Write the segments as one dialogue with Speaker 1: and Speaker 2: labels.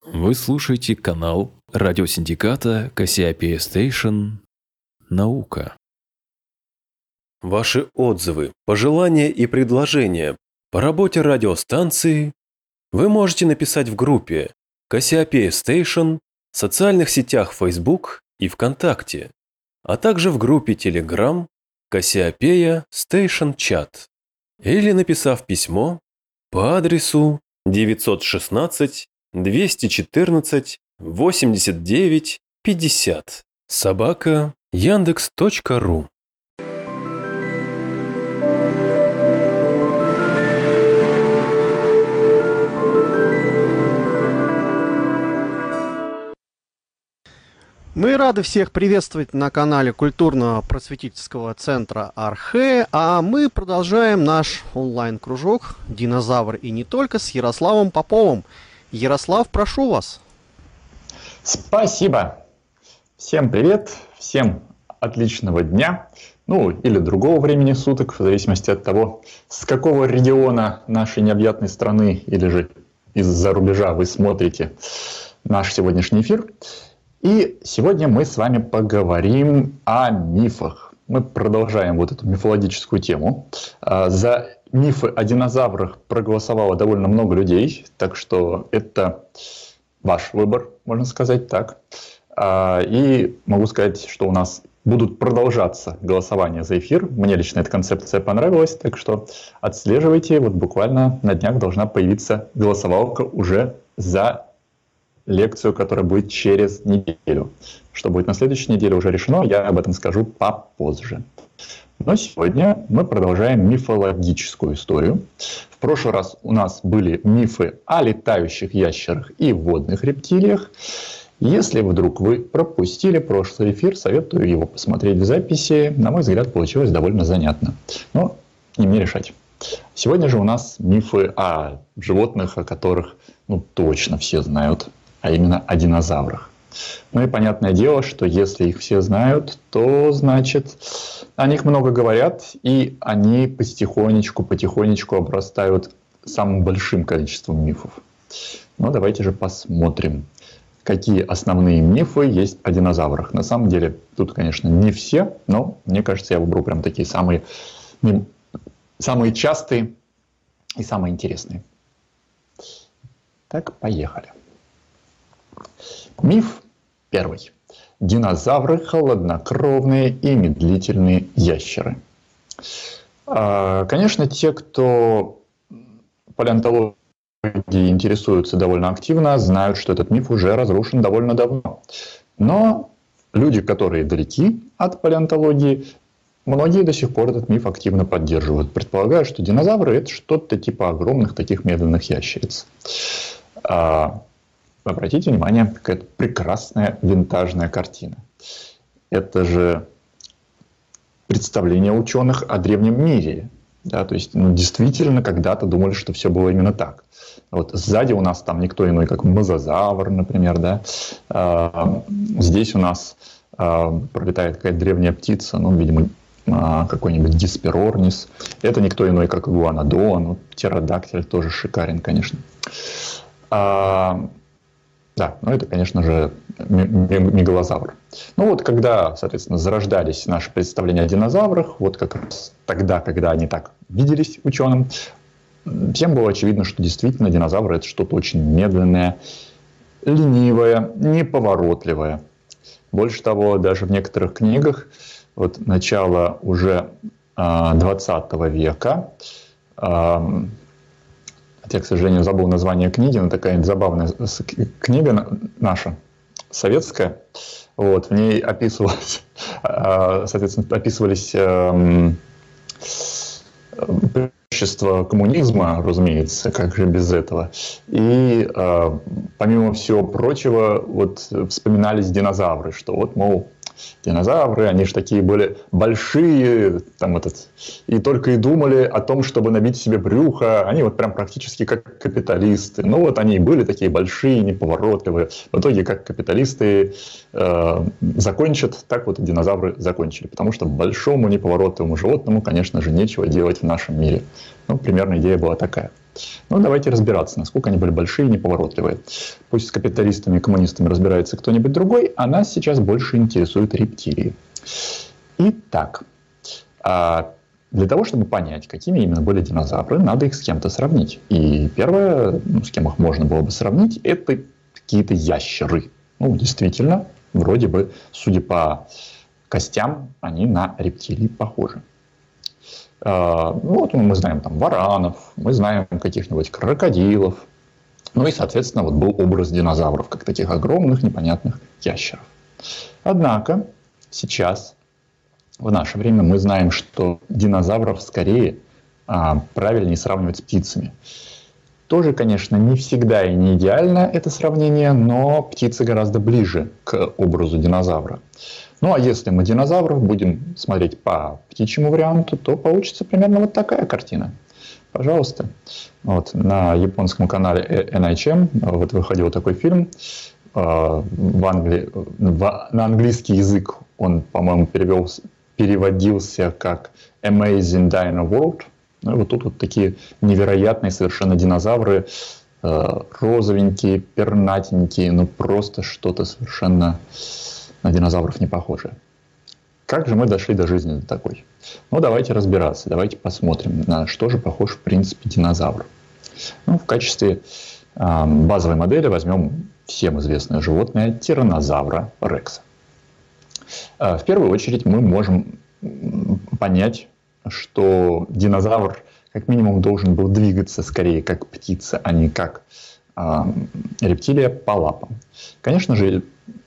Speaker 1: Вы слушаете канал радиосиндиката Cassiopeia Station «Наука». Ваши отзывы, пожелания и предложения по работе радиостанции вы можете написать в группе Cassiopeia Station в социальных сетях Facebook и ВКонтакте, а также в группе Telegram Cassiopeia Station Chat или написав письмо по адресу 916 214 89 50 @yandex.ru.
Speaker 2: Мы рады всех приветствовать на канале культурно-просветительского центра Архе, а мы продолжаем наш онлайн-кружок «Динозавр и не только» с Ярославом Поповым. Ярослав, прошу вас.
Speaker 3: Спасибо. Всем привет, всем отличного дня, или другого времени суток, в зависимости от того, с какого региона нашей необъятной страны или же из-за рубежа вы смотрите наш сегодняшний эфир. И сегодня мы с вами поговорим о мифах. Мы продолжаем вот эту мифологическую тему. За мифы о динозаврах проголосовало довольно много людей, так что это ваш выбор, можно сказать так. И могу сказать, что у нас будут продолжаться голосования за эфир. Мне лично эта концепция понравилась, так что отслеживайте. Вот буквально на днях должна появиться голосовалка уже за лекцию, которая будет через неделю. Что будет на следующей неделе, уже решено, я об этом скажу попозже. Но сегодня мы продолжаем мифологическую историю. В прошлый раз у нас были мифы о летающих ящерах и водных рептилиях. Если вдруг вы пропустили прошлый эфир, советую его посмотреть в записи. На мой взгляд, получилось довольно занятно. Но не мне решать. Сегодня же у нас мифы о животных, о которых точно все знают, а именно о динозаврах. И понятное дело, что если их все знают, то значит о них много говорят, и они потихонечку обрастают самым большим количеством мифов. Давайте же посмотрим, какие основные мифы есть о динозаврах. На самом деле, тут, конечно, не все, но мне кажется, я выберу прям такие самые частые и самые интересные. Так, поехали. Миф первый. Динозавры – холоднокровные и медлительные ящеры. Конечно, те, кто палеонтологией интересуются довольно активно, знают, что этот миф уже разрушен довольно давно. Но люди, которые далеки от палеонтологии, многие до сих пор этот миф активно поддерживают. Предполагают, что динозавры – это что-то типа огромных таких медленных ящериц. Обратите внимание, какая-то прекрасная винтажная картина. Это же представление ученых о древнем мире. Да, то есть, действительно, когда-то думали, что все было именно так. Вот сзади у нас там никто иной, как мозазавр, например. Да? Здесь у нас пролетает какая-то древняя птица, видимо, какой-нибудь Гесперорнис. Это никто иной, как игуанодон. Птеродактиль тоже шикарен, конечно. Да, это, конечно же, мегалозавр. Когда, соответственно, зарождались наши представления о динозаврах, как раз тогда, когда они так виделись ученым, всем было очевидно, что действительно динозавры – это что-то очень медленное, ленивое, неповоротливое. Больше того, даже в некоторых книгах, начала уже 20 века, я, к сожалению, забыл название книги, но такая забавная книга наша, советская. В ней описывались преимущества коммунизма, разумеется, как же без этого. И, помимо всего прочего, вспоминались динозавры, что мол, динозавры, они же такие были большие, и только и думали о том, чтобы набить себе брюхо. Они прям практически как капиталисты. Они и были такие большие, неповоротливые. В итоге, как капиталисты закончат, так и динозавры закончили. Потому что большому неповоротливому животному, конечно же, нечего делать в нашем мире. Примерно идея была такая. Ну, давайте разбираться, насколько они были большие и неповоротливые. Пусть с капиталистами и коммунистами разбирается кто-нибудь другой, а нас сейчас больше интересуют рептилии. Итак, для того, чтобы понять, какими именно были динозавры, надо их с кем-то сравнить. И первое, с кем их можно было бы сравнить, это какие-то ящеры. Ну, действительно, вроде бы, судя по костям, они на рептилий похожи. Вот мы знаем там варанов, мы знаем каких-нибудь крокодилов. Ну и, соответственно, вот был образ динозавров, как таких огромных непонятных ящеров. Однако сейчас, в наше время, мы знаем, что динозавров скорее правильнее сравнивать с птицами. Тоже, конечно, не всегда и не идеально это сравнение, но птицы гораздо ближе к образу динозавра. Ну а если мы динозавров будем смотреть по птичьему варианту, то получится примерно вот такая картина. Пожалуйста. Вот, на японском канале NHM вот выходил такой фильм. На английский язык он, по-моему, переводился как Amazing Dino World. Ну, и вот тут вот такие невероятные совершенно динозавры, розовенькие, пернатенькие, ну просто что-то совершенно на динозавров не похожее. Как же мы дошли до жизни до такой? Ну, давайте разбираться, давайте посмотрим, на что же похож в принципе динозавр. Ну, в качестве базовой модели возьмем всем известное животное тираннозавра Рекса. В первую очередь мы можем понять, что динозавр как минимум должен был двигаться скорее как птица, а не как рептилия по лапам. Конечно же,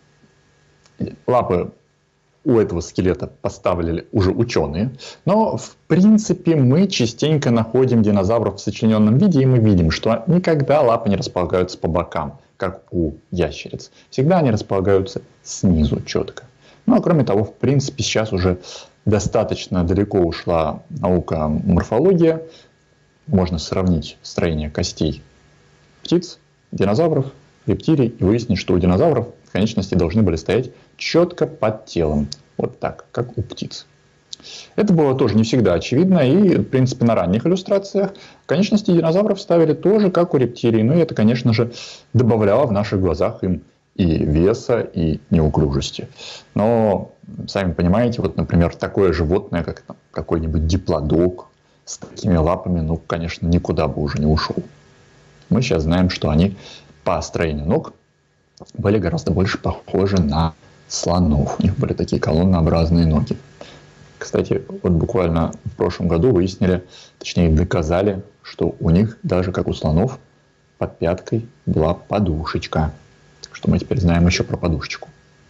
Speaker 3: лапы у этого скелета поставили уже ученые, но в принципе мы частенько находим динозавров в сочлененном виде, и мы видим, что никогда лапы не располагаются по бокам, как у ящериц. Всегда они располагаются снизу четко. Ну а кроме того, в принципе, сейчас уже достаточно далеко ушла наука морфология. Можно сравнить строение костей птиц, динозавров, рептилий и выяснить, что у динозавров конечности должны были стоять четко под телом. Вот так, как у птиц. Это было тоже не всегда очевидно. И, в принципе, на ранних иллюстрациях конечности динозавров ставили тоже, как у рептилий. Ну и это, конечно же, добавляло в наших глазах им и веса, и неуклюжести. Но, сами понимаете, вот, например, такое животное, как какой-нибудь диплодок с такими лапами, ну, конечно, никуда бы уже не ушел. Мы сейчас знаем, что они по строению ног были гораздо больше похожи на слонов. У них были такие колоннообразные ноги. Кстати, вот буквально в прошлом году выяснили, точнее доказали, что у них, даже как у слонов, под пяткой была подушечка. Так что мы теперь знаем еще про подушечку.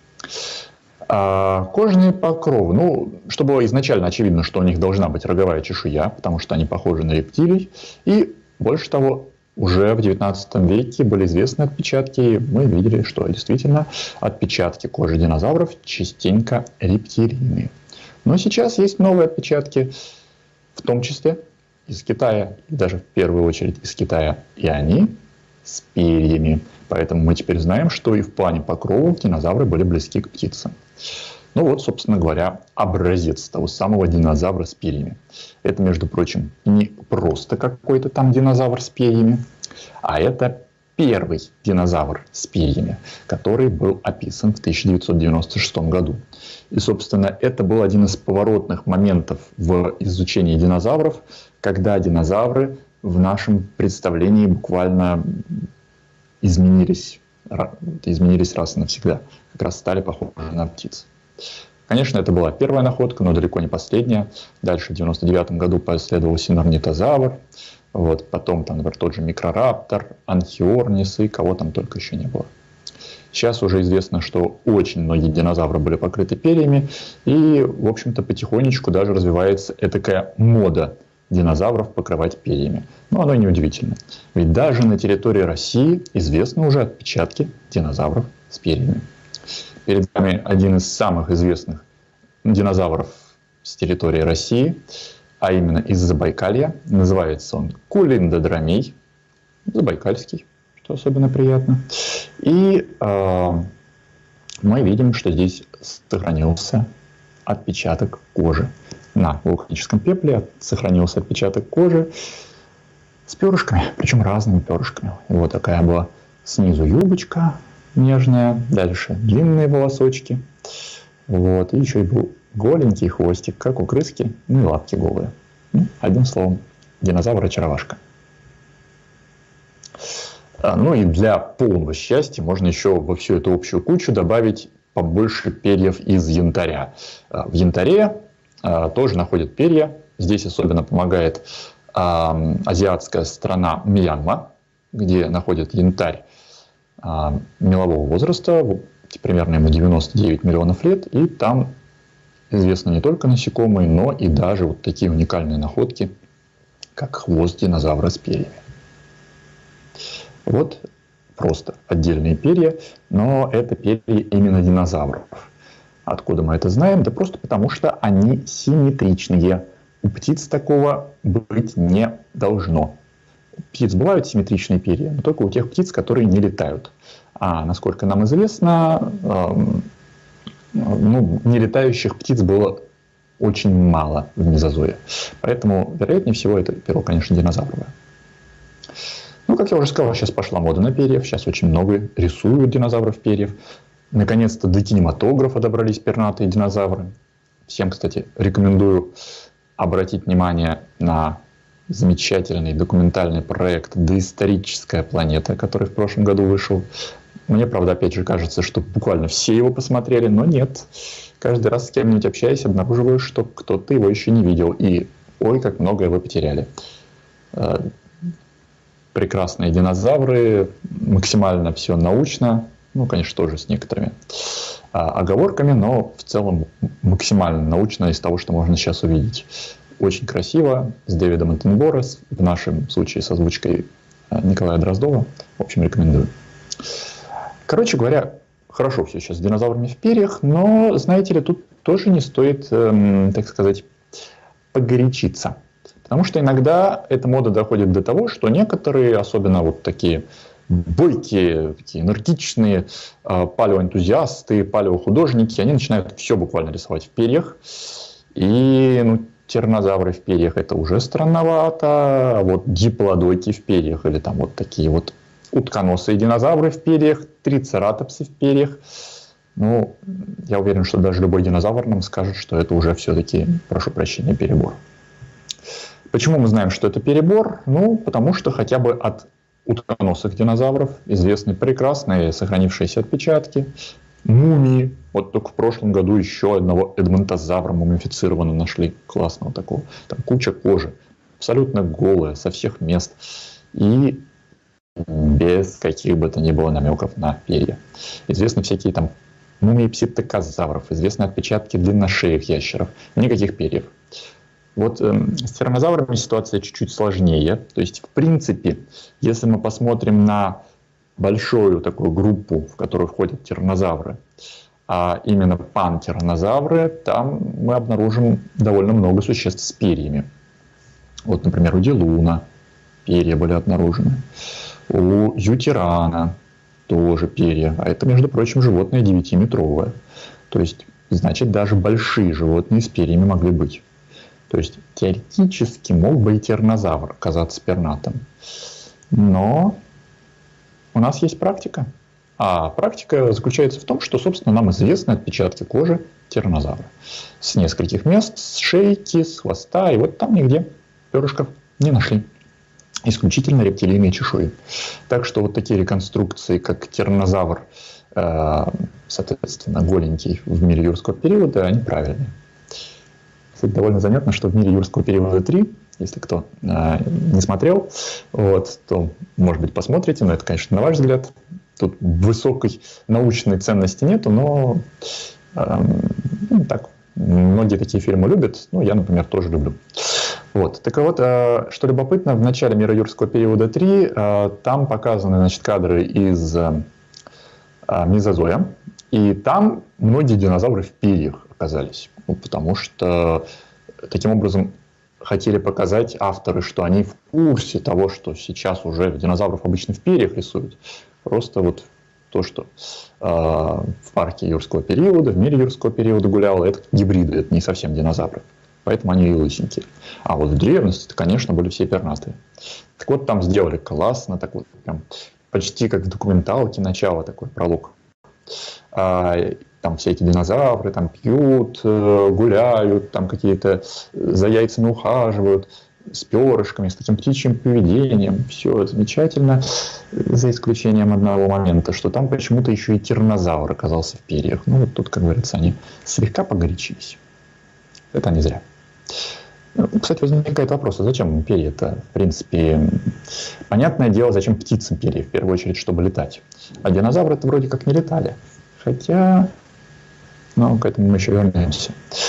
Speaker 3: Кожные покровы. Ну, что было изначально очевидно, что у них должна быть роговая чешуя, потому что они похожи на рептилий. И больше того, уже в 19 веке были известны отпечатки, и мы видели, что действительно отпечатки кожи динозавров частенько рептилийные. Но сейчас есть новые отпечатки, в том числе из Китая, и даже в первую очередь из Китая, и они с перьями. Поэтому мы теперь знаем, что и в плане покровов динозавры были близки к птицам. Ну вот, собственно говоря, образец того самого динозавра с перьями. Это, между прочим, не просто какой-то там динозавр с перьями, а это первый динозавр с перьями, который был описан в 1996 году. И, собственно, это был один из поворотных моментов в изучении динозавров, когда динозавры в нашем представлении буквально изменились раз и навсегда. Как раз стали похожи на птиц. Конечно, это была первая находка, но далеко не последняя. Дальше в 1999 году последовал синорнитозавр. Вот, потом, там, например, тот же микрораптор, анхиорнис и кого там только еще не было. Сейчас уже известно, что очень многие динозавры были покрыты перьями. И, в общем-то, потихонечку даже развивается этакая мода динозавров покрывать перьями. Но оно и не удивительно. Ведь даже на территории России известны уже отпечатки динозавров с перьями. Перед вами один из самых известных динозавров с территории России, а именно из Забайкалья. Называется он Кулиндодромей, забайкальский, что особенно приятно. И мы видим, что здесь сохранился отпечаток кожи. На вулканическом пепле сохранился отпечаток кожи. с перышками, причем разными перышками. И вот такая была снизу юбочка нежная, дальше длинные волосочки. Вот, и еще и был голенький хвостик, как у крыски, ну и лапки голые. Ну, одним словом, динозавр-очаровашка. Ну и для полного счастья можно еще во всю эту общую кучу добавить побольше перьев из янтаря. В янтаре тоже находят перья. Здесь особенно помогает азиатская страна Мьянма, где находят янтарь мелового возраста, примерно ему 99 миллионов лет, и там известны не только насекомые, но и даже вот такие уникальные находки, как хвост динозавра с перьями. Вот просто отдельные перья, но это перья именно динозавров. Откуда мы это знаем? Да просто потому, что они симметричные. У птиц такого быть не должно. У птиц бывают симметричные перья, но только у тех птиц, которые не летают. А насколько нам известно, нелетающих птиц было очень мало в мезозое. Поэтому, вероятнее всего, это перо, конечно, динозавровое. Ну, как я уже сказал, сейчас пошла мода на перьев. Сейчас очень много рисуют динозавров перьев. Наконец-то до кинематографа добрались пернатые динозавры. Всем, кстати, рекомендую обратить внимание на замечательный документальный проект «Доисторическая планета», который в прошлом году вышел. Мне, правда, опять же кажется, что буквально все его посмотрели, но нет. Каждый раз с кем-нибудь общаясь, обнаруживаю, что кто-то его еще не видел. И ой, как многое вы потеряли. Прекрасные динозавры, максимально все научно, ну, конечно, тоже с некоторыми оговорками, но в целом максимально научно из того, что можно сейчас увидеть. Очень красиво, с Дэвидом Аттенборо, в нашем случае с озвучкой Николая Дроздова. В общем, рекомендую. Короче говоря, хорошо все сейчас с динозаврами в перьях, но, знаете ли, тут тоже не стоит, так сказать, погорячиться. Потому что иногда эта мода доходит до того, что некоторые, особенно вот такие бойкие, такие энергичные палеоэнтузиасты, палеохудожники, они начинают все буквально рисовать в перьях. И тираннозавры в перьях это уже странновато, а вот диплодоки в перьях или там вот такие вот утконосые динозавры в перьях, трицератопсы в перьях. Ну, я уверен, что даже любой динозавр нам скажет, что это уже все-таки, прошу прощения, перебор. Почему мы знаем, что это перебор? Ну, потому что хотя бы от утконосых динозавров известны прекрасные сохранившиеся отпечатки, мумии. Вот только в прошлом году еще одного эдмонтозавра мумифицированного нашли, классного такого. Там куча кожи, абсолютно голая, со всех мест. И без каких бы то ни было намеков на перья. Известны всякие там мумии пситокозавров, известны отпечатки длинношеек ящеров. Никаких перьев. Вот с тираннозаврами ситуация чуть-чуть сложнее. То есть, в принципе, если мы посмотрим на большую такую группу, в которую входят тираннозавры, а именно пантираннозавры, там мы обнаружим довольно много существ с перьями. Вот, например, у дилуна перья были обнаружены. У ютирана тоже перья. А это, между прочим, животное 9-метровое. То есть, значит, даже большие животные с перьями могли быть. То есть, теоретически мог бы и тираннозавр оказаться пернатым. Но у нас есть практика. А практика заключается в том, что, собственно, нам известны отпечатки кожи тираннозавра. С нескольких мест, с шейки, с хвоста. И вот там нигде перышков не нашли. Исключительно рептилийные чешуи. Так что вот такие реконструкции, как тираннозавр, соответственно, голенький в мире юрского периода, они правильные. Кстати, довольно заметно, что в мире юрского периода 3, если кто не смотрел, вот, то, может быть, посмотрите, но это, конечно, на ваш взгляд. Тут высокой научной ценности нету, но так, многие такие фильмы любят, ну, я, например, тоже люблю. Вот. Так вот, что любопытно, в начале мира юрского периода 3 там показаны, значит, кадры из мезозоя, и там многие динозавры в перьях оказались, потому что таким образом хотели показать авторы, что они в курсе того, что сейчас уже динозавров обычно в перьях рисуют. Просто вот то, что в парке юрского периода, в мире юрского периода гуляло, это гибриды, это не совсем динозавры. Поэтому они и лысенькие. А вот в древности, конечно, были все пернатые. Так вот, там сделали классно, такой прям почти как в документалке начало, такой пролог. Там всякие динозавры там пьют, гуляют, там какие-то за яйцами ухаживают, с перышками, с таким птичьим поведением. Все замечательно, за исключением одного момента, что там почему-то еще и тираннозавр оказался в перьях. Ну, вот тут, как говорится, они слегка погорячились. Это не зря. Кстати, возникает вопрос, а зачем перья-то? В принципе, понятное дело, зачем птицам перья? В первую очередь, чтобы летать. А динозавры-то вроде как не летали. Хотя, ну, к этому мы еще вернемся.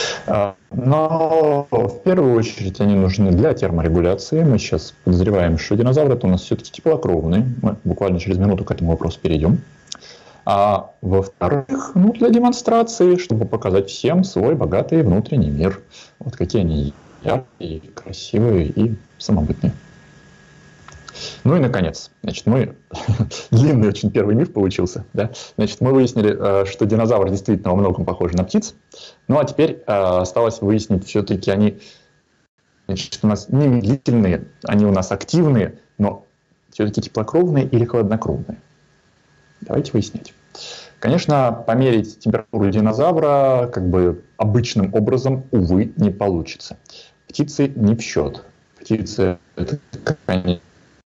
Speaker 3: Но в первую очередь они нужны для терморегуляции. Мы сейчас подозреваем, что динозавры-то у нас все-таки теплокровные. Мы буквально через минуту к этому вопросу перейдем. А во-вторых, ну, для демонстрации, чтобы показать всем свой богатый внутренний мир. Вот какие они яркие, красивые и самобытные. Ну и, наконец, значит, мы... Длинный очень первый миф получился. Да? Значит, мы выяснили, что динозавры действительно во многом похожи на птиц. Ну а теперь осталось выяснить, все-таки они, значит, у нас не медлительные, они у нас активные, но все-таки теплокровные или хладнокровные. Давайте выяснять. Конечно, померить температуру динозавра как бы обычным образом, увы, не получится. Птицы не в счет. Птицы, это, конечно,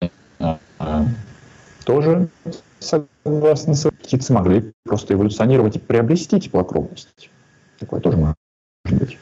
Speaker 3: тоже согласны с этим. Птицы могли просто эволюционировать и приобрести теплокровность. Такое тоже может быть.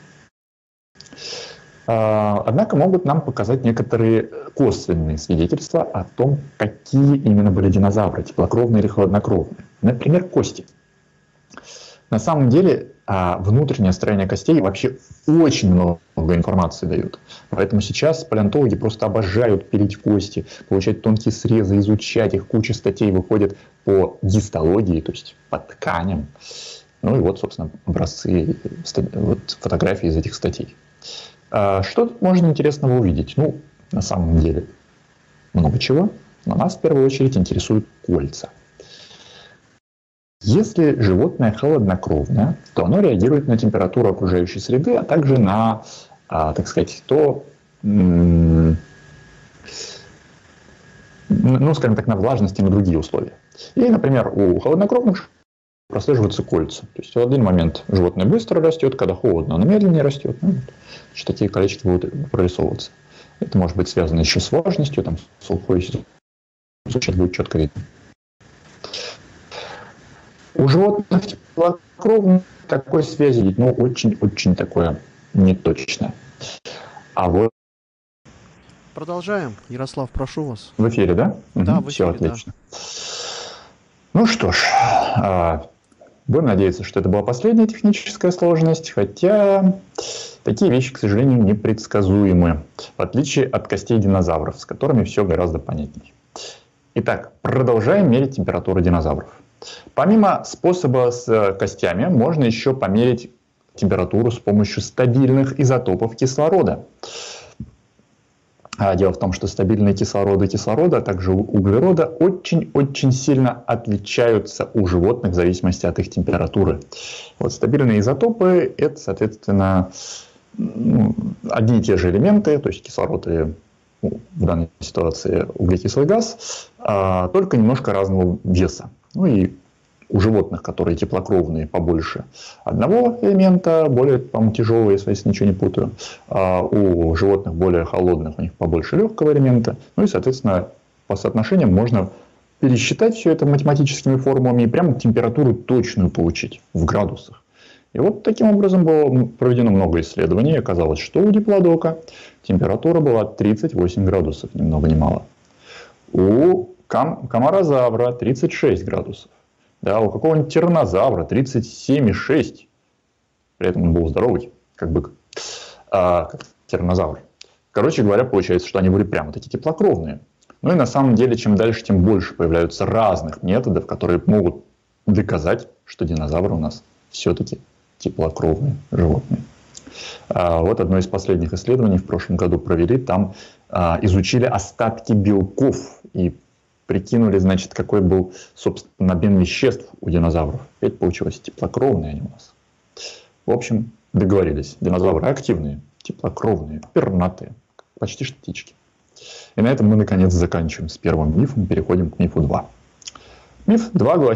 Speaker 3: Однако могут нам показать некоторые косвенные свидетельства о том, какие именно были динозавры, теплокровные или хладнокровные. Например, кости. На самом деле, внутреннее строение костей вообще очень много информации дает. Поэтому сейчас палеонтологи просто обожают пилить кости, получать тонкие срезы, изучать их. Куча статей выходит по гистологии, то есть по тканям. Ну и вот, собственно, образцы, вот фотографии из этих статей. Что тут можно интересного увидеть? Ну, на самом деле, много чего. Но нас в первую очередь интересуют кольца. Если животное холоднокровное, то оно реагирует на температуру окружающей среды, а также на, так сказать, ну, скажем так, на влажность и на другие условия. И, например, у холоднокровных прослеживаются кольца. То есть в один момент животное быстро растет, когда холодно, оно медленнее растет. Ну, значит, такие количества будут прорисовываться. Это может быть связано еще с влажностью, там, с сухой ситуацией. Сейчас будет четко видно. У животных теплокровных такой связи есть, но очень-очень такое неточное. А вот...
Speaker 2: Продолжаем. Ярослав, прошу вас.
Speaker 3: В эфире, да?
Speaker 2: Да, в эфире,
Speaker 3: все отлично.
Speaker 2: Да.
Speaker 3: Ну что ж, будем надеяться, что это была последняя техническая сложность, хотя такие вещи, к сожалению, непредсказуемы, в отличие от костей динозавров, с которыми все гораздо понятнее. Итак, продолжаем мерить температуру динозавров. Помимо способа с костями, можно еще померить температуру с помощью стабильных изотопов кислорода. Дело в том, что стабильные кислорода, а также углерода очень-очень сильно отличаются у животных в зависимости от их температуры. Вот стабильные изотопы – это, соответственно, одни и те же элементы, то есть кислород и в данной ситуации углекислый газ, только немножко разного веса. Ну и у животных, которые теплокровные, побольше одного элемента, более, по-моему, тяжелого, если я ничего не путаю. А у животных более холодных, у них побольше легкого элемента. Ну и, соответственно, по соотношениям можно пересчитать все это математическими формулами и прямо температуру точную получить в градусах. И вот таким образом было проведено много исследований. И оказалось, что у диплодока температура была 38 градусов, ни много ни мало. У камарозавра 36 градусов. Да, у какого-нибудь тираннозавра 37,6. При этом он был здоровый, как бык. Как тираннозавр. Короче говоря, получается, что они были прямо такие теплокровные. Ну и на самом деле, чем дальше, тем больше появляются разных методов, которые могут доказать, что динозавры у нас все-таки теплокровные животные. Вот одно из последних исследований в прошлом году провели. Там изучили остатки белков и прикинули, значит, какой был, собственно, обмен веществ у динозавров. Ведь получилось теплокровные они у нас. В общем, договорились. Динозавры активные, теплокровные, пернатые, почти что птички. И на этом мы, наконец, заканчиваем с первым мифом, переходим к мифу 2. Миф 2 гласит: